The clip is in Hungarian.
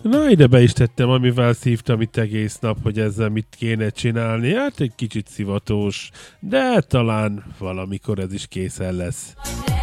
Na, ide be is tettem, amivel szívtam itt egész nap, hogy ezzel mit kéne csinálni. Hát egy kicsit szivatós, de talán valamikor ez is készen lesz.